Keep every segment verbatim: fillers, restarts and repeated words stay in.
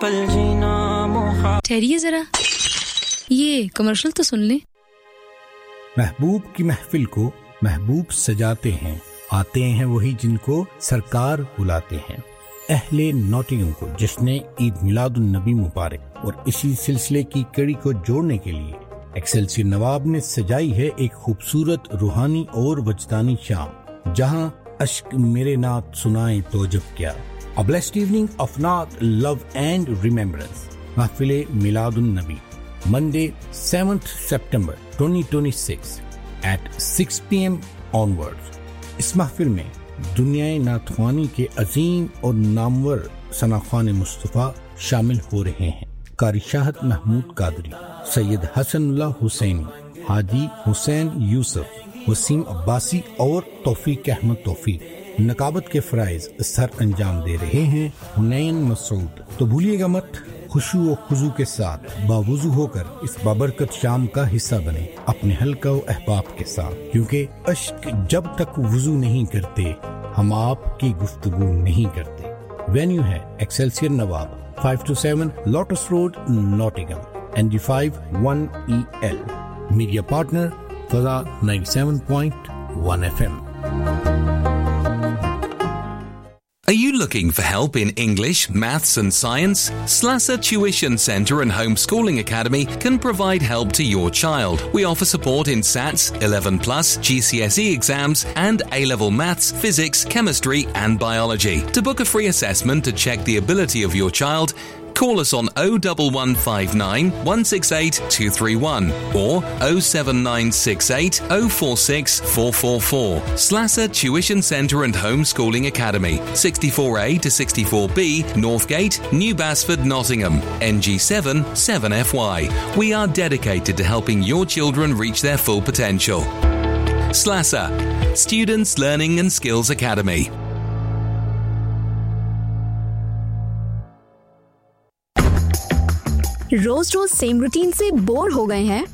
पल जीना मुहा ठहरिए जरा, ये कमर्शियल तो सुन ले। महबूब की महफिल को महबूब सजाते हैं, आते हैं वही जिनको सरकार बुलाते हैं। अहले नॉटिंघम को जिसने ईद मिलादुन नबी मुबारक और इसी सिलसिले की कड़ी को जोड़ने के लिए एक्सेलसियर नवाब ने सजाई है एक खूबसूरत रूहानी और वजदानी शाम, जहां अश्क मेरे नात सुनाए तो जब क्या। A blessed evening of naat, love and remembrance. महफिले Miladun Nabi Monday seventh September twenty twenty-six at six p m onwards. इस महफिल में दुनियाए नातख्वानी के अजीम और नामवर सनाख्वान मुस्तफ़ा शामिल हो रहे हैं। कारी शाहद महमूद कादरी, सैयद हसनुल्लाह हुसैनी, हाजी हुसैन यूसुफ, वसीम अब्बासी और तौफीक अहमद तौफीक नकाबत के फराइज सर अंजाम दे रहे हैं हुनैन मसूद। तो भूलिएगा मत, खुशू और खुजू के साथ बावुजू होकर इस बाबरकत शाम का हिस्सा बने अपने हल्का व अहबाब के साथ, क्योंकि अश्क जब तक वुजू नहीं करते हम आपकी गुफ्तगू नहीं करते। वेन्यू है Excelsior Nawab, five to seven Lotus Road, Nottingham, N G five one E L. Media partner Faza ninety-seven point one F M. Are you looking for help in English, Maths and Science? Slasser Tuition Centre and Homeschooling Academy can provide help to your child. We offer support in S A Ts, eleven plus, G C S E exams and A-level Maths, Physics, Chemistry and Biology. To book a free assessment to check the ability of your child, call us on oh one one five nine one six eight two three one or oh seven nine six eight oh four six four four four. Slasser Tuition Centre and Homeschooling Academy, sixty-four A to sixty-four B, Northgate, New Basford, Nottingham, N G seven seven F Y. We are dedicated to helping your children reach their full potential. Slasser, Students Learning and Skills Academy. Rose rose same routine से bore हो गए हैं?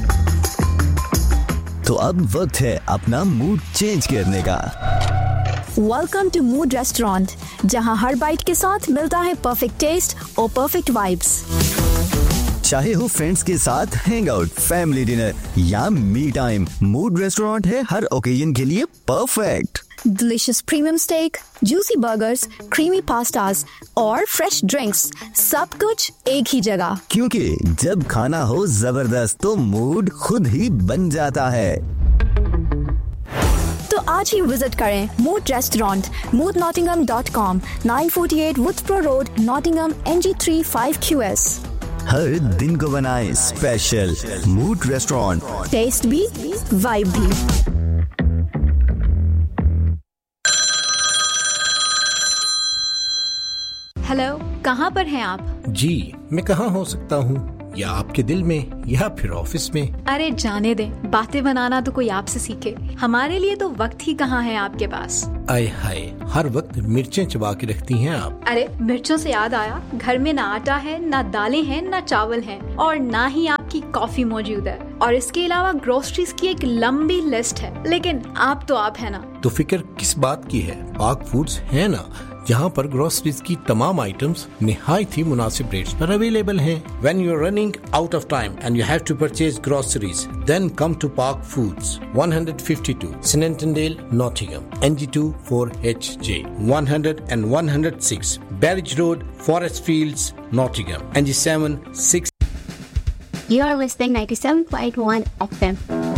तो अब वक्त है अपना mood change करने का। वेलकम टू मूड रेस्टोरेंट, जहां हर बाइट के साथ मिलता है परफेक्ट टेस्ट और परफेक्ट वाइब्स। चाहे हो फ्रेंड्स के साथ हैंग आउट, फैमिली डिनर या मी टाइम, मूड रेस्टोरेंट है हर ओकेजन के लिए perfect. Delicious premium stake, juicy burgers, creamy pastas और फ्रेश ड्रिंक्स, सब कुछ एक ही जगह। क्योंकि जब खाना हो जबरदस्त तो मूड खुद ही बन जाता है। तो आज ही विजिट करें mood restaurant, mood Nottingham dot com, nine forty-eight Woodsboro Road, Nottingham, N G three five Q S। हर दिन को बनाए स्पेशल, मूड रेस्टोरेंट, टेस्ट भी वाइब भी। हेलो, कहाँ पर हैं आप? जी, मैं कहाँ हो सकता हूँ, या आपके दिल में या फिर ऑफिस में। अरे जाने दें, बातें बनाना तो कोई आपसे सीखे, हमारे लिए तो वक्त ही कहाँ है आपके पास। आय हाय, हर वक्त मिर्चें चबा के रखती हैं आप। अरे मिर्चों से याद आया, घर में ना आटा है, ना दालें हैं, ना चावल हैं, और ना ही आपकी कॉफी मौजूद है, और इसके अलावा ग्रोसरीज की एक लंबी लिस्ट है। लेकिन आप तो आप है ना। तो फिक्र किस बात की है, पाक फूड्स है ना, जहाँ पर ग्रोसरीज की तमाम आइटम्स निहायत ही मुनासिब रेट्स पर अवेलेबल हैं। When you are running out of time and you have to purchase groceries, then come to Park Foods, one fifty-two Snentondale, Nottingham, N G two four H J, one hundred and one oh six Barrage Road, Forest Fields, Nottingham, N G seven six. You are listening ninety-seven point one F M.